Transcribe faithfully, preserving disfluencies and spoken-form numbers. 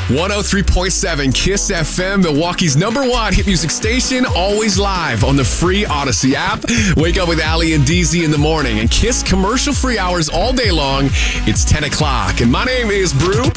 one oh three point seven KISS F M, Milwaukee's number one hit music station, always live on the free Odyssey app. Wake up with Ali and D Z in the morning and KISS commercial-free hours all day long. It's ten o'clock, and my name is Brew.